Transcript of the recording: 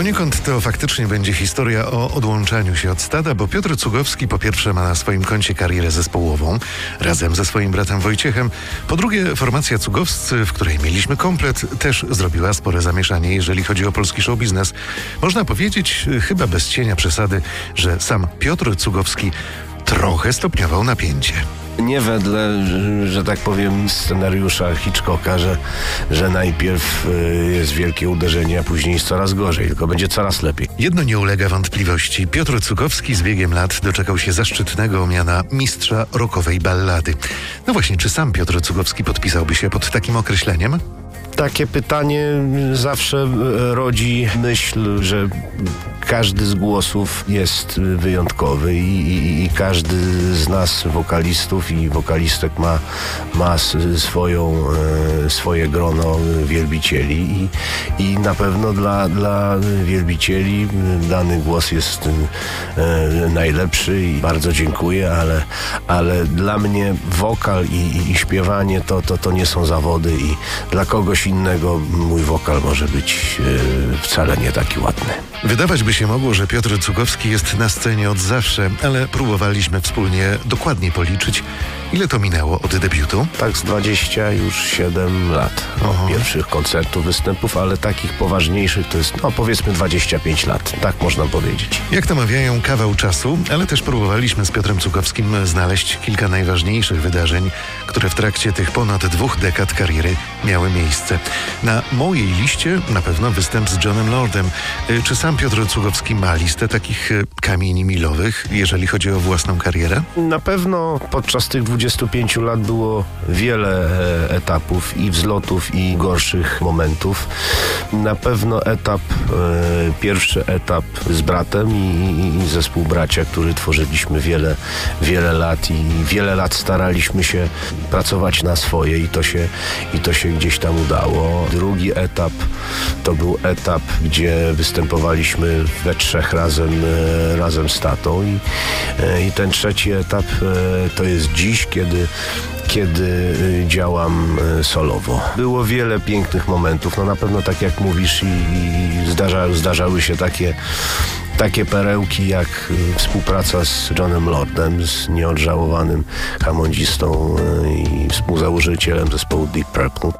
Poniekąd to faktycznie będzie historia o odłączaniu się od stada, bo Piotr Cugowski po pierwsze ma na swoim koncie karierę zespołową razem ze swoim bratem Wojciechem. Po drugie, formacja Cugowscy, w której mieliśmy komplet, też zrobiła spore zamieszanie, jeżeli chodzi o polski show biznes. Można powiedzieć, chyba bez cienia przesady, że sam Piotr Cugowski trochę stopniował napięcie. Nie wedle, że tak powiem, scenariusza Hitchcocka, że najpierw jest wielkie uderzenie, a później jest coraz gorzej, tylko będzie coraz lepiej. Jedno nie ulega wątpliwości. Piotr Cugowski z biegiem lat doczekał się zaszczytnego miana mistrza rockowej ballady. No właśnie, czy sam Piotr Cugowski podpisałby się pod takim określeniem? Takie pytanie zawsze rodzi myśl, że każdy z głosów jest wyjątkowy i każdy z nas, wokalistów i wokalistek ma swoje grono wielbicieli i na pewno dla wielbicieli dany głos jest najlepszy i bardzo dziękuję, ale dla mnie wokal i śpiewanie to nie są zawody i dla kogoś innego mój wokal może być wcale nie taki ładny. Wydawać by się mogło, że Piotr Cugowski jest na scenie od zawsze, ale próbowaliśmy wspólnie dokładnie policzyć, ile to minęło od debiutu. Tak z 27 lat od pierwszych koncertów, występów, ale takich poważniejszych to jest powiedzmy 25 lat, tak można powiedzieć. Jak to mawiają, kawał czasu, ale też próbowaliśmy z Piotrem Cugowskim znaleźć kilka najważniejszych wydarzeń, które w trakcie tych ponad 2 dekad kariery miały miejsce. Na mojej liście na pewno występ z Johnem Lordem. Czy sam Piotr Cugowski ma listę takich kamieni milowych, jeżeli chodzi o własną karierę? Na pewno podczas tych 25 lat było wiele etapów i wzlotów i gorszych momentów. Na pewno pierwszy etap z bratem i zespół Bracia, który tworzyliśmy wiele lat i wiele lat staraliśmy się pracować na swoje i to się gdzieś tam udało. Drugi etap to był etap, gdzie występowaliśmy we 3 razem z tatą i ten trzeci etap to jest dziś, kiedy działam solowo. Było wiele pięknych momentów, na pewno tak jak mówisz i zdarzały się takie perełki jak współpraca z Johnem Lordem, z nieodżałowanym hamondzistą i współzałożycielem zespołu Deep Purple.